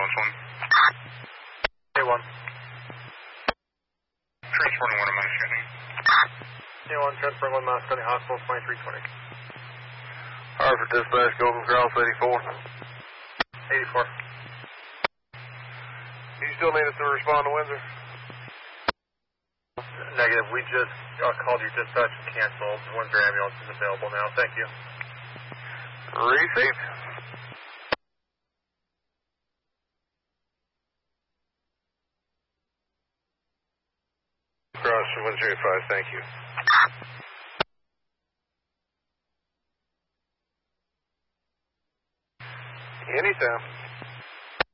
Southwest 1. A1. Transporting 1 miles, County. A1, transporting 1 miles, County Hospital, 2320. Hartford dispatch, go across 84. 84. You still need us to respond to Windsor? Negative. We just called your dispatch and canceled. The Windsor ambulance is available now. Thank you. Received. Cross 105, thank you. Anytime.